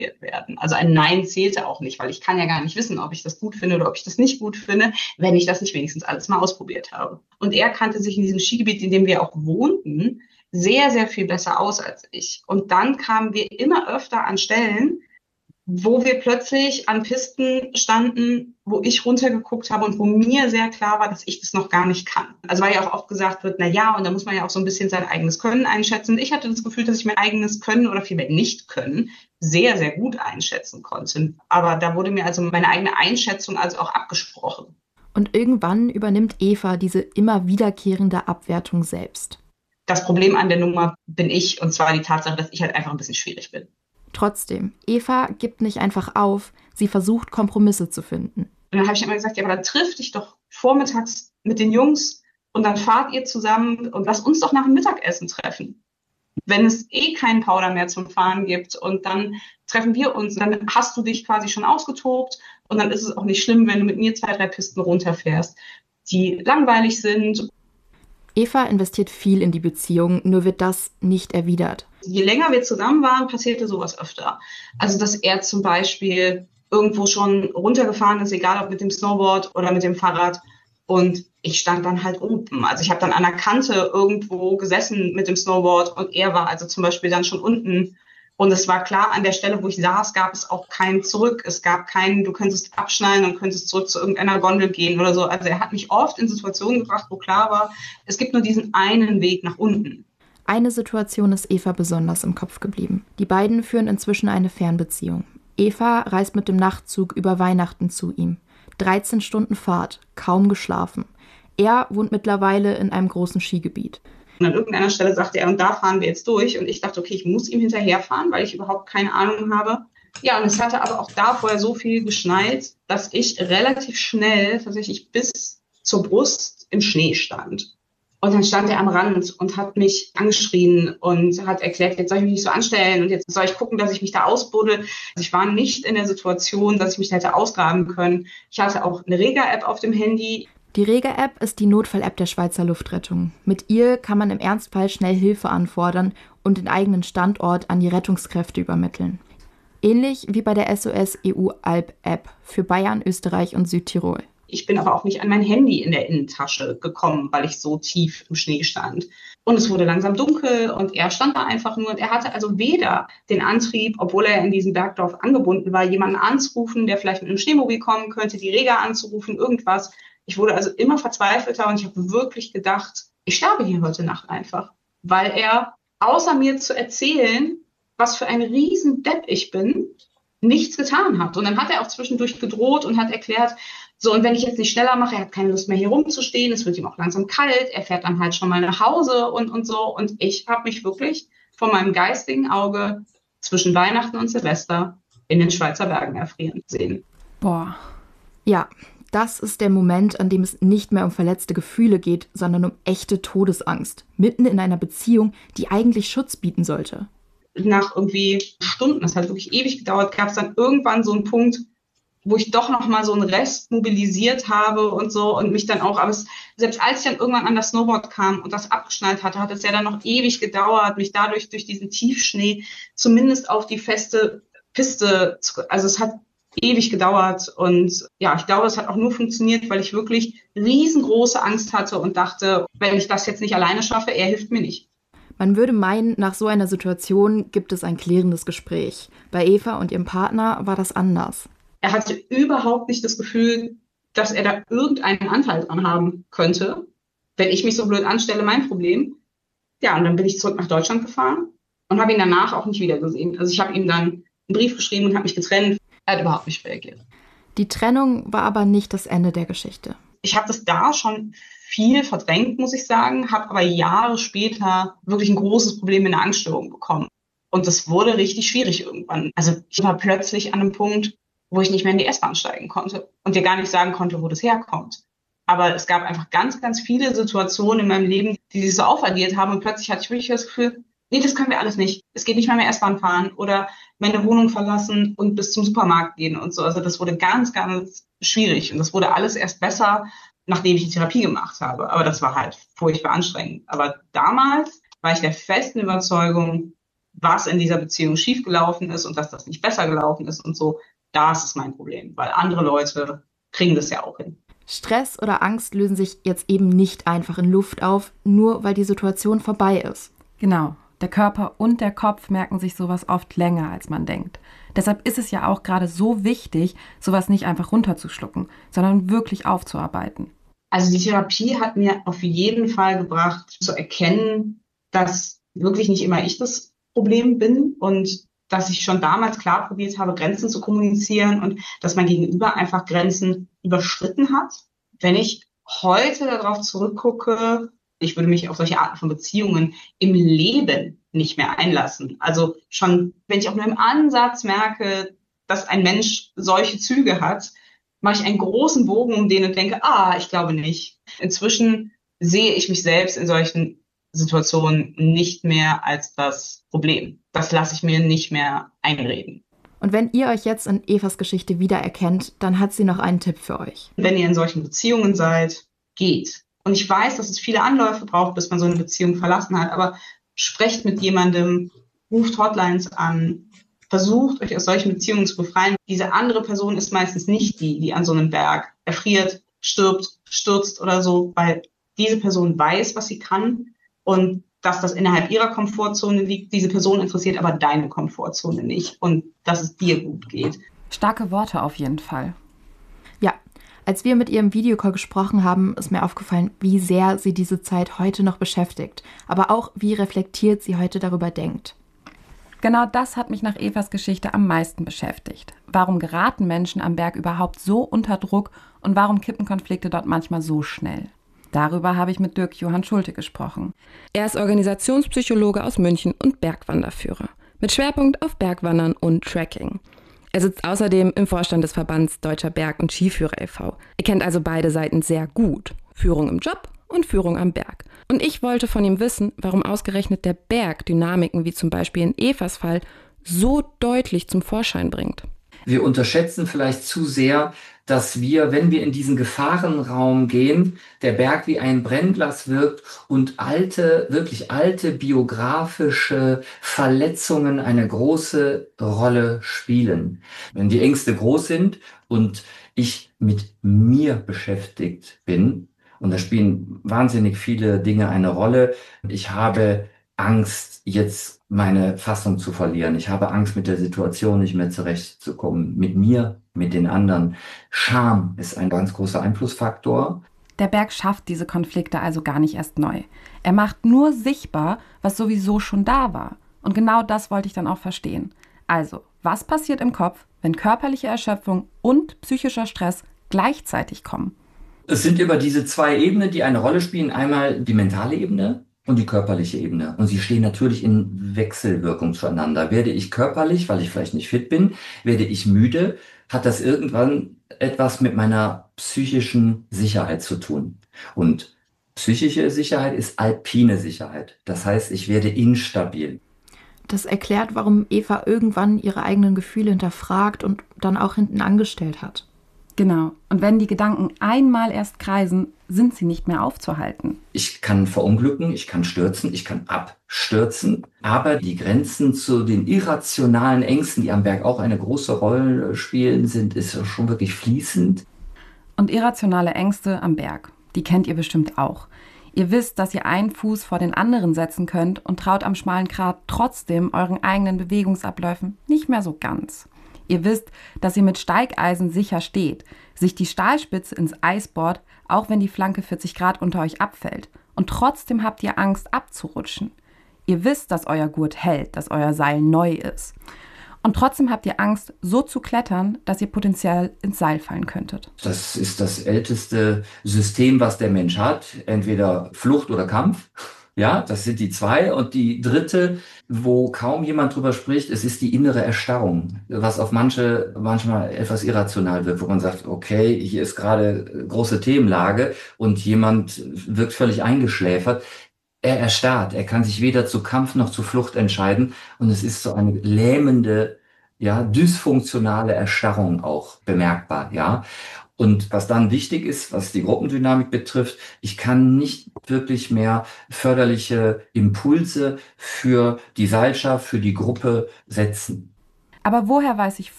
werden. Also ein Nein zählte auch nicht, weil ich kann ja gar nicht wissen, ob ich das gut finde oder ob ich das nicht gut finde, wenn ich das nicht wenigstens alles mal ausprobiert habe. Und er kannte sich in diesem Skigebiet, in dem wir auch wohnten, sehr, sehr viel besser aus als ich. Und dann kamen wir immer öfter an Stellen, wo wir plötzlich an Pisten standen, wo ich runtergeguckt habe und wo mir sehr klar war, dass ich das noch gar nicht kann. Also weil ja auch oft gesagt wird, na ja, und da muss man ja auch so ein bisschen sein eigenes Können einschätzen. Ich hatte das Gefühl, dass ich mein eigenes Können oder vielmehr Nicht-Können sehr, sehr gut einschätzen konnte. Aber da wurde mir also meine eigene Einschätzung also auch abgesprochen. Und irgendwann übernimmt Eva diese immer wiederkehrende Abwertung selbst. Das Problem an der Nummer bin ich, und zwar die Tatsache, dass ich halt einfach ein bisschen schwierig bin. Trotzdem, Eva gibt nicht einfach auf, sie versucht, Kompromisse zu finden. Und dann habe ich immer gesagt, ja, aber dann triff dich doch vormittags mit den Jungs und dann fahrt ihr zusammen und lass uns doch nach dem Mittagessen treffen. Wenn es eh keinen Powder mehr zum Fahren gibt und dann treffen wir uns, dann hast du dich quasi schon ausgetobt und dann ist es auch nicht schlimm, wenn du mit mir 2, 3 Pisten runterfährst, die langweilig sind. Eva investiert viel in die Beziehung, nur wird das nicht erwidert. Je länger wir zusammen waren, passierte sowas öfter. Also, dass er zum Beispiel irgendwo schon runtergefahren ist, egal ob mit dem Snowboard oder mit dem Fahrrad. Und ich stand dann halt oben. Also ich habe dann an der Kante irgendwo gesessen mit dem Snowboard und er war also zum Beispiel dann schon unten. Und es war klar, an der Stelle, wo ich saß, gab es auch kein Zurück. Es gab keinen, du könntest abschnallen und könntest zurück zu irgendeiner Gondel gehen oder so. Also er hat mich oft in Situationen gebracht, wo klar war, es gibt nur diesen einen Weg nach unten. Eine Situation ist Eva besonders im Kopf geblieben. Die beiden führen inzwischen eine Fernbeziehung. Eva reist mit dem Nachtzug über Weihnachten zu ihm. 13 Stunden Fahrt, kaum geschlafen. Er wohnt mittlerweile in einem großen Skigebiet. Und an irgendeiner Stelle sagte er, und da fahren wir jetzt durch. Und ich dachte, okay, ich muss ihm hinterherfahren, weil ich überhaupt keine Ahnung habe. Ja, und es hatte aber auch da vorher so viel geschneit, dass ich relativ schnell tatsächlich bis zur Brust im Schnee stand. Und dann stand er am Rand und hat mich angeschrien und hat erklärt, jetzt soll ich mich nicht so anstellen und jetzt soll ich gucken, dass ich mich da ausbuddel. Also ich war nicht in der Situation, dass ich mich da hätte ausgraben können. Ich hatte auch eine Rega-App auf dem Handy. Die Rega-App ist die Notfall-App der Schweizer Luftrettung. Mit ihr kann man im Ernstfall schnell Hilfe anfordern und den eigenen Standort an die Rettungskräfte übermitteln. Ähnlich wie bei der SOS EU Alp App für Bayern, Österreich und Südtirol. Ich bin aber auch nicht an mein Handy in der Innentasche gekommen, weil ich so tief im Schnee stand. Und es wurde langsam dunkel und er stand da einfach nur und er hatte also weder den Antrieb, obwohl er in diesem Bergdorf angebunden war, jemanden anzurufen, der vielleicht mit einem Schneemobil kommen könnte, die Rega anzurufen, irgendwas. Ich wurde also immer verzweifelter und ich habe wirklich gedacht, ich sterbe hier heute Nacht einfach, weil er, außer mir zu erzählen, was für ein Riesendepp ich bin, nichts getan hat. Und dann hat er auch zwischendurch gedroht und hat erklärt, so, und wenn ich jetzt nicht schneller mache, er hat keine Lust mehr hier rumzustehen, es wird ihm auch langsam kalt, er fährt dann halt schon mal nach Hause und so. Und ich habe mich wirklich von meinem geistigen Auge zwischen Weihnachten und Silvester in den Schweizer Bergen erfrieren sehen. Boah. Ja, das ist der Moment, an dem es nicht mehr um verletzte Gefühle geht, sondern um echte Todesangst. Mitten in einer Beziehung, die eigentlich Schutz bieten sollte. Nach irgendwie Stunden, das hat wirklich ewig gedauert, gab es dann irgendwann so einen Punkt, wo ich doch noch mal so einen Rest mobilisiert habe und so und mich dann auch, aber selbst als ich dann irgendwann an das Snowboard kam und das abgeschnallt hatte, hat es ja dann noch ewig gedauert, mich dadurch durch diesen Tiefschnee zumindest auf die feste Piste, also es hat ewig gedauert und ja, ich glaube, es hat auch nur funktioniert, weil ich wirklich riesengroße Angst hatte und dachte, wenn ich das jetzt nicht alleine schaffe, er hilft mir nicht. Man würde meinen, nach so einer Situation gibt es ein klärendes Gespräch. Bei Eva und ihrem Partner war das anders. Er hatte überhaupt nicht das Gefühl, dass er da irgendeinen Anteil dran haben könnte. Wenn ich mich so blöd anstelle, mein Problem. Ja, und dann bin ich zurück nach Deutschland gefahren und habe ihn danach auch nicht wiedergesehen. Also ich habe ihm dann einen Brief geschrieben und habe mich getrennt. Er hat überhaupt nicht reagiert. Die Trennung war aber nicht das Ende der Geschichte. Ich habe das da schon viel verdrängt, muss ich sagen, habe aber Jahre später wirklich ein großes Problem mit einer Angststörung bekommen. Und das wurde richtig schwierig irgendwann. Also ich war plötzlich an einem Punkt, wo ich nicht mehr in die S-Bahn steigen konnte und dir gar nicht sagen konnte, wo das herkommt. Aber es gab einfach ganz, ganz viele Situationen in meinem Leben, die sich so aufaddiert haben und plötzlich hatte ich wirklich das Gefühl, nee, das können wir alles nicht. Es geht nicht mehr S-Bahn fahren oder meine Wohnung verlassen und bis zum Supermarkt gehen und so. Also das wurde ganz, ganz schwierig und das wurde alles erst besser, nachdem ich die Therapie gemacht habe. Aber das war halt furchtbar anstrengend. Aber damals war ich der festen Überzeugung, was in dieser Beziehung schiefgelaufen ist und dass das nicht besser gelaufen ist und so. Das ist mein Problem, weil andere Leute kriegen das ja auch hin. Stress oder Angst lösen sich jetzt eben nicht einfach in Luft auf, nur weil die Situation vorbei ist. Genau, der Körper und der Kopf merken sich sowas oft länger, als man denkt. Deshalb ist es ja auch gerade so wichtig, sowas nicht einfach runterzuschlucken, sondern wirklich aufzuarbeiten. Also die Therapie hat mir auf jeden Fall gebracht, zu erkennen, dass wirklich nicht immer ich das Problem bin und dass ich schon damals klar probiert habe, Grenzen zu kommunizieren und dass mein Gegenüber einfach Grenzen überschritten hat. Wenn ich heute darauf zurückgucke, ich würde mich auf solche Arten von Beziehungen im Leben nicht mehr einlassen. Also schon, wenn ich auch nur im Ansatz merke, dass ein Mensch solche Züge hat, mache ich einen großen Bogen um den und denke, ich glaube nicht. Inzwischen sehe ich mich selbst in solchen Situationen nicht mehr als das Problem. Das lasse ich mir nicht mehr einreden. Und wenn ihr euch jetzt in Evas Geschichte wiedererkennt, dann hat sie noch einen Tipp für euch. Wenn ihr in solchen Beziehungen seid, geht. Und ich weiß, dass es viele Anläufe braucht, bis man so eine Beziehung verlassen hat, aber sprecht mit jemandem, ruft Hotlines an, versucht euch aus solchen Beziehungen zu befreien. Diese andere Person ist meistens nicht die an so einem Berg erfriert, stirbt, stürzt oder so, weil diese Person weiß, was sie kann und dass das innerhalb ihrer Komfortzone liegt. Diese Person interessiert aber deine Komfortzone nicht und dass es dir gut geht. Starke Worte auf jeden Fall. Ja, als wir mit ihr im Videocall gesprochen haben, ist mir aufgefallen, wie sehr sie diese Zeit heute noch beschäftigt, aber auch wie reflektiert sie heute darüber denkt. Genau das hat mich nach Evas Geschichte am meisten beschäftigt. Warum geraten Menschen am Berg überhaupt so unter Druck und warum kippen Konflikte dort manchmal so schnell? Darüber habe ich mit Dirk Johann Schulte gesprochen. Er ist Organisationspsychologe aus München und Bergwanderführer, mit Schwerpunkt auf Bergwandern und Trekking. Er sitzt außerdem im Vorstand des Verbands Deutscher Berg- und Skiführer e.V. Er kennt also beide Seiten sehr gut. Führung im Job und Führung am Berg. Und ich wollte von ihm wissen, warum ausgerechnet der Berg Dynamiken wie zum Beispiel in Evas Fall so deutlich zum Vorschein bringt. Wir unterschätzen vielleicht zu sehr, dass wir, wenn wir in diesen Gefahrenraum gehen, der Berg wie ein Brennglas wirkt und wirklich alte biografische Verletzungen eine große Rolle spielen. Wenn die Ängste groß sind und ich mit mir beschäftigt bin, und da spielen wahnsinnig viele Dinge eine Rolle, ich habe Angst, jetzt meine Fassung zu verlieren. Ich habe Angst, mit der Situation nicht mehr zurechtzukommen. Mit mir, mit den anderen. Scham ist ein ganz großer Einflussfaktor. Der Berg schafft diese Konflikte also gar nicht erst neu. Er macht nur sichtbar, was sowieso schon da war. Und genau das wollte ich dann auch verstehen. Also, was passiert im Kopf, wenn körperliche Erschöpfung und psychischer Stress gleichzeitig kommen? Es sind immer diese zwei Ebenen, die eine Rolle spielen. Einmal die mentale Ebene und die körperliche Ebene. Und sie stehen natürlich in Wechselwirkung zueinander. Werde ich körperlich, weil ich vielleicht nicht fit bin, werde ich müde, hat das irgendwann etwas mit meiner psychischen Sicherheit zu tun. Und psychische Sicherheit ist alpine Sicherheit. Das heißt, ich werde instabil. Das erklärt, warum Eva irgendwann ihre eigenen Gefühle hinterfragt und dann auch hinten angestellt hat. Genau. Und wenn die Gedanken einmal erst kreisen, sind sie nicht mehr aufzuhalten. Ich kann verunglücken, ich kann stürzen, ich kann abstürzen. Aber die Grenzen zu den irrationalen Ängsten, die am Berg auch eine große Rolle spielen, ist schon wirklich fließend. Und irrationale Ängste am Berg, die kennt ihr bestimmt auch. Ihr wisst, dass ihr einen Fuß vor den anderen setzen könnt und traut am schmalen Grat trotzdem euren eigenen Bewegungsabläufen nicht mehr so ganz. Ihr wisst, dass ihr mit Steigeisen sicher steht, sich die Stahlspitze ins Eis bohrt, auch wenn die Flanke 40 Grad unter euch abfällt. Und trotzdem habt ihr Angst abzurutschen. Ihr wisst, dass euer Gurt hält, dass euer Seil neu ist. Und trotzdem habt ihr Angst, so zu klettern, dass ihr potenziell ins Seil fallen könntet. Das ist das älteste System, was der Mensch hat. Entweder Flucht oder Kampf. Ja, das sind die zwei. Und die dritte, wo kaum jemand drüber spricht, es ist die innere Erstarrung, was auf manchmal etwas irrational wird, wo man sagt, okay, hier ist gerade große Themenlage und jemand wirkt völlig eingeschläfert. Er erstarrt, er kann sich weder zu Kampf noch zu Flucht entscheiden und es ist so eine lähmende, ja, dysfunktionale Erstarrung auch bemerkbar, ja. Und was dann wichtig ist, was die Gruppendynamik betrifft, ich kann nicht wirklich mehr förderliche Impulse für die Seilschaft, für die Gruppe setzen. Aber woher weiß ich